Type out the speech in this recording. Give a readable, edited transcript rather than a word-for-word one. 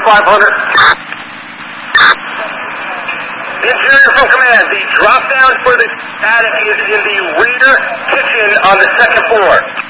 500. Interior from command. The drop down for the attic is in the reader kitchen on the second floor.